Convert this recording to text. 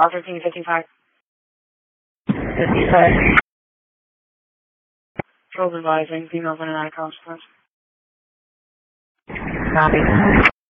R1355. 55. Patrols advising, females in and out of consequence. Copy.